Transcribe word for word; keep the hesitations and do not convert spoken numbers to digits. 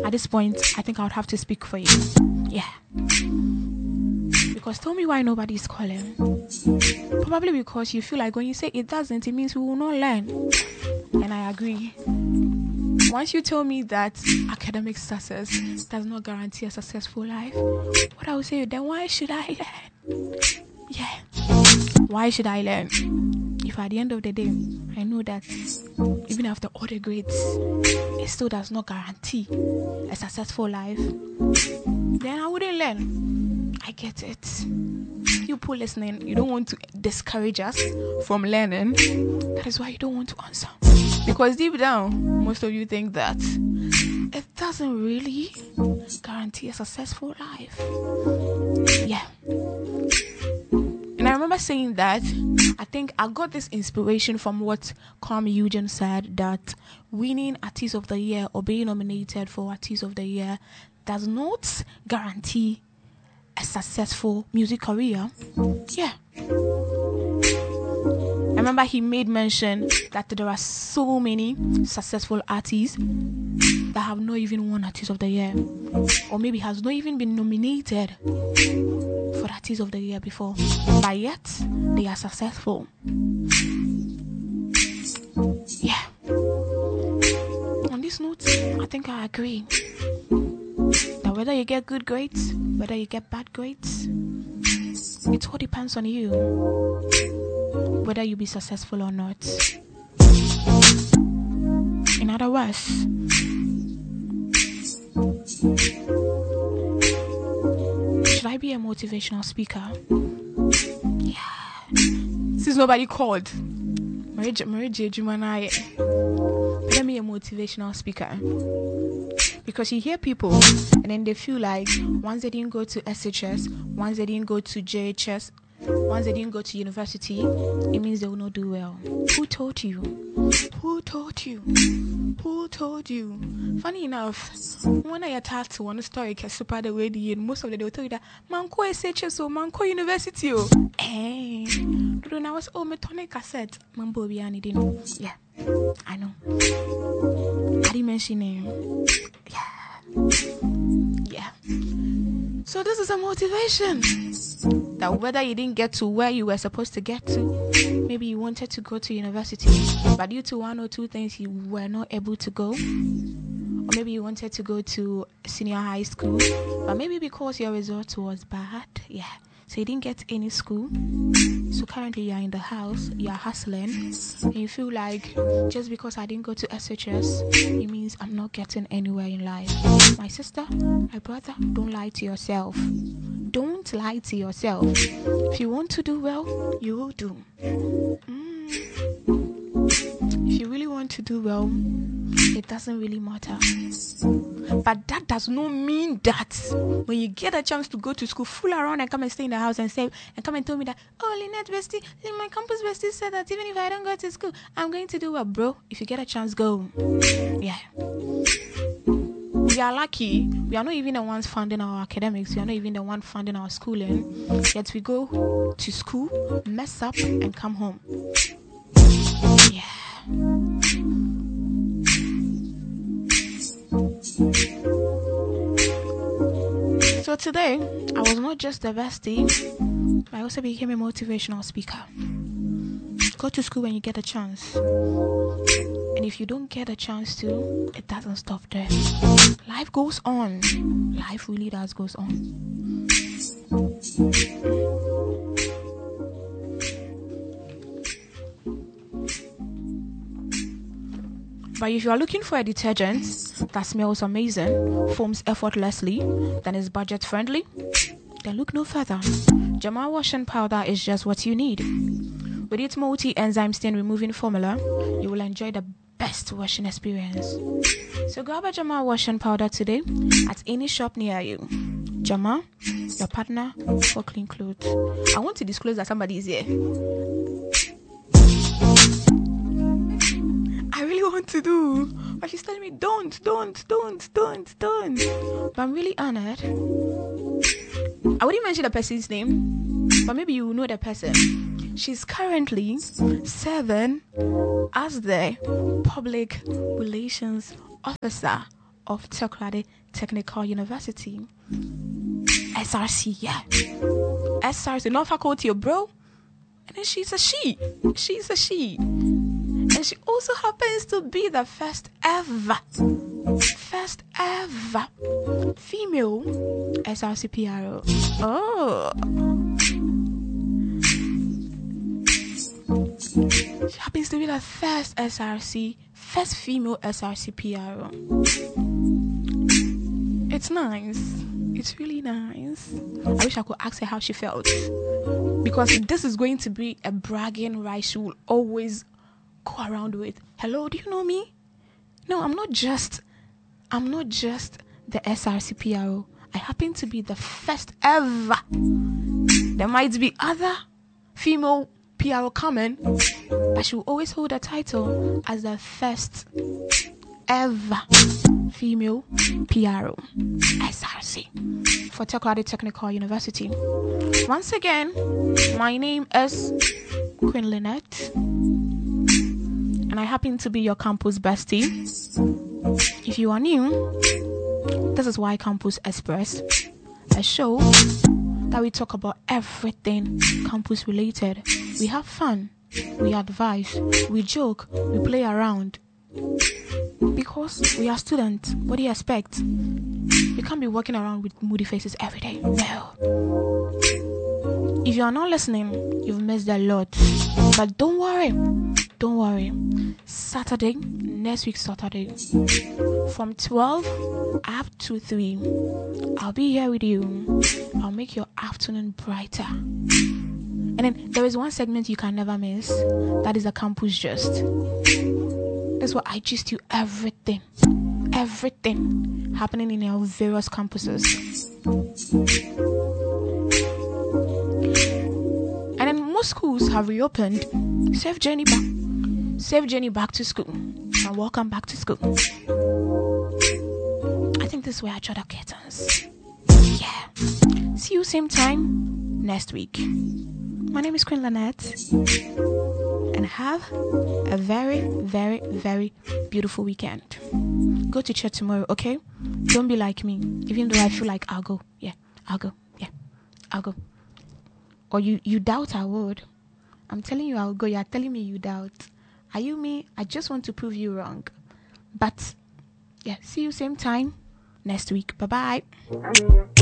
at this point, I think I would have to speak for you. Yeah. Because tell me why nobody's calling. Probably because you feel like when you say it doesn't, it means we will not learn. And I agree. Once you tell me that academic success does not guarantee a successful life, what I will say, then why should I learn? Yeah. Why should I learn? If at the end of the day, I know that even after all the grades, it still does not guarantee a successful life, then I wouldn't learn. I get it. You people listening, you don't want to discourage us from learning. That is why you don't want to answer. Because deep down, most of you think that it doesn't really guarantee a successful life. Yeah. And I remember saying that I think I got this inspiration from what Kwame Eugene said, that winning Artist of the Year or being nominated for Artist of the Year does not guarantee a successful music career. Yeah. I remember he made mention that there are so many successful artists that have not even won Artist of the Year, or maybe has not even been nominated for Artist of the Year before, but yet they are successful. Yeah. On this note, I think I agree that whether you get good grades, whether you get bad grades, it all depends on you, whether you be successful or not. In other words, should I be a motivational speaker? Yeah. Since nobody called, Marie J. Jumanai, let me a motivational speaker. Because you hear people and then they feel like once they didn't go to S H S, once they didn't go to J H S, once they didn't go to university, it means they will not do well. Who told you? Who told you? Who told you? Funny enough, when I attached to one story, super the way the most of the day will tell you that Manko S H S or Manko University. Eh, don't know what's oh metonic cassette. Mambo Biani didn't. Yeah, I know. I didn't mention him. Yeah. Yeah. So this is a motivation that whether you didn't get to where you were supposed to get to, maybe you wanted to go to university, but due to one or two things you were not able to go, or maybe you wanted to go to senior high school, but maybe because your result was bad, yeah, so you didn't get any school. So currently you're in the house, you're hustling, and you feel like just because I didn't go to S H S, it means I'm not getting anywhere in life. My sister, my brother, don't lie to yourself. Don't lie to yourself. If you want to do well, you will do. Mm. If you really want to do well, it doesn't really matter. But that does not mean that when you get a chance to go to school, fool around and come and stay in the house and say and come and tell me that, oh, Lynette Bestie, my campus bestie said that even if I don't go to school, I'm going to do well. Bro, if you get a chance, go. Yeah. We are lucky. We are not even the ones funding our academics. We are not even the one funding our schooling. Yet we go to school, mess up, and come home. Yeah. So today, I was not just a bestie, but I also became a motivational speaker. Go to school when you get a chance. And if you don't get a chance to, it doesn't stop there. Life goes on. Life really does goes on. But if you are looking for a detergent that smells amazing, foams effortlessly, then is budget friendly, then look no further. Jamal washing powder is just what you need. With its multi-enzyme stain removing formula, you will enjoy the best washing experience. So grab a Jamal washing powder today at any shop near you. Jamal, your partner for clean clothes. I want to disclose that somebody is here. I really want to do, but she's telling me don't, don't, don't, don't, don't. But I'm really honored. I wouldn't mention the person's name, but maybe you know the person. She's currently serving as the public relations officer of Takoradi Technical University. S R C, yeah. S R C, not faculty, bro. And then she's a she. She's a she. And she also happens to be the first ever, first ever female S R C P R O. Oh. She happens to be the first S R C, first female S R C P R O. It's nice. It's really nice. I wish I could ask her how she felt. Because this is going to be a bragging right she will always go around with. Hello, do you know me? No, I'm not just I'm not just the S R C P R O. I happen to be the first ever. There might be other female P R O coming, but she will always hold a title as the first ever female P R O, S R C, for Takoradi Technical University. Once again, my name is Queen Lynette, and I happen to be your campus bestie. If you are new, this is Y Campus Express, a show that we talk about everything campus related. We have fun, we advise, we joke, we play around. Because we are students, what do you expect? You can't be walking around with moody faces every day. No. If you are not listening, you've missed a lot. But don't worry. Don't worry. Saturday, next week Saturday, from twelve up to three, I'll be here with you. I'll make your afternoon brighter. And then there is one segment you can never miss. That is a campus gist. That's what I gist you everything. Everything happening in our various campuses. And then most schools have reopened. Safe journey back. Safe journey back to school. And welcome back to school. I think this is where I draw the curtains. Yeah. See you same time next week. My name is Queen Lynette. And have a very, very, very beautiful weekend. Go to church tomorrow, okay? Don't be like me. Even though I feel like I'll go. Yeah, I'll go. Yeah, I'll go. Or you, you doubt I would. I'm telling you I'll go. You're telling me you doubt. Are you me? I just want to prove you wrong. But, yeah, see you same time next week. Bye-bye.